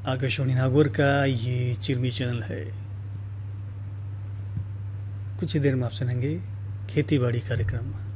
आकाशवाणी नागौर का ये चिरमी चैनल है। कुछ ही देर में आप सुनेंगे खेती बाड़ी कार्यक्रम।